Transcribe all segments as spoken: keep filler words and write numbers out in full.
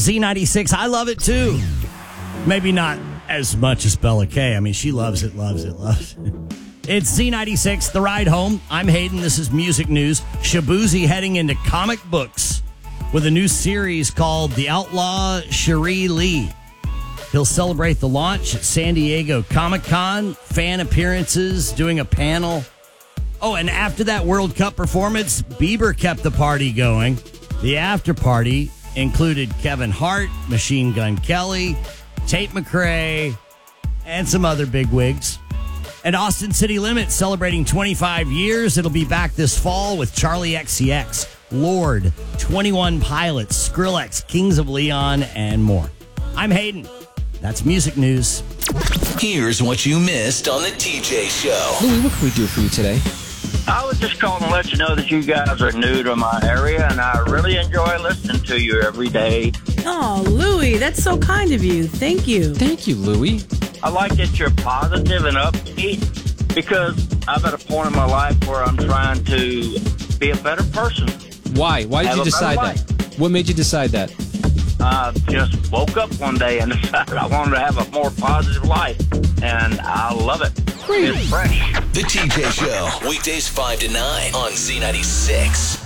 Z ninety-six. I love it too. Maybe not as much as Bella K. I mean, she loves it, loves it, loves it. It's Z ninety-six, The Ride Home. I'm Hayden. This is music news. Shabuzi heading into comic books with a new series called The Outlaw Cherie Lee. He'll celebrate the launch at San Diego Comic-Con, fan appearances, doing a panel. Oh, and after that World Cup performance, Bieber kept the party going. The after party included Kevin Hart, Machine Gun Kelly, Tate McRae, and some other bigwigs. And Austin City Limits celebrating twenty-five years. It'll be back this fall with Charlie X C X, Lord, twenty-one Pilots, Skrillex, Kings of Leon, and more. I'm Hayden. That's music news. Here's what you missed on the T J Show. Louie, what can we do for you today? I was just calling to let you know that you guys are new to my area, and I really enjoy listening to you every day. Oh, Louie, that's so kind of you. Thank you. Thank you, Louie. I like that you're positive and upbeat because I'm at a point in my life where I'm trying to be a better person. Why? Why did Have you a decide better that? life. What made you decide that? I just woke up one day and decided I wanted to have a more positive life, and I love it. Great. It's fresh. The T J Show, weekdays five to nine on Z ninety-six.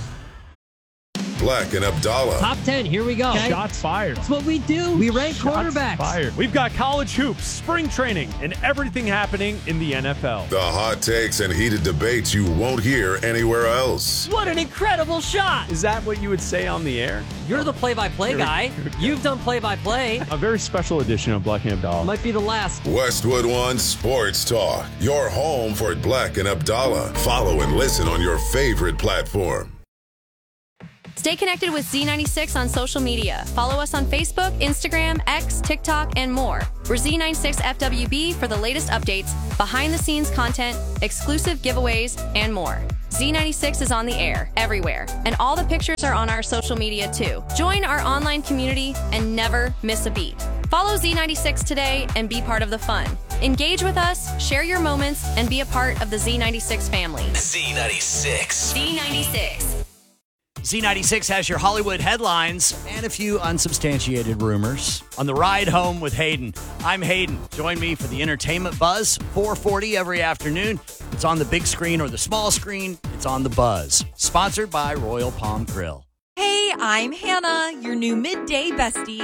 Black and Abdallah. Top ten, here we go. Okay. Shots fired. That's what we do. We rank Shots quarterbacks. fired. We've got college hoops, spring training, and everything happening in the N F L. The hot takes and heated debates you won't hear anywhere else. What an incredible shot. Is that what you would say on the air? You're the play-by-play Here we- guy. here we go. You've done play-by-play. A very special edition of Black and Abdallah. Might be the last. Westwood One Sports Talk. Your home for Black and Abdallah. Follow and listen on your favorite platform. Stay connected with Z ninety-six on social media. Follow us on Facebook, Instagram, X, TikTok, and more. We're Z ninety-six F W B for the latest updates, behind-the-scenes content, exclusive giveaways, and more. Z ninety-six is on the air, everywhere, and all the pictures are on our social media, too. Join our online community and never miss a beat. Follow Z ninety-six today and be part of the fun. Engage with us, share your moments, and be a part of the Z ninety-six family. Z ninety-six. Z ninety-six. Z ninety-six has your Hollywood headlines and a few unsubstantiated rumors. On the ride home with Hayden, I'm Hayden. Join me for the entertainment buzz, four forty every afternoon. It's on the big screen or the small screen. It's on the Buzz. Sponsored by Royal Palm Grill. Hey, I'm Hannah, your new midday bestie.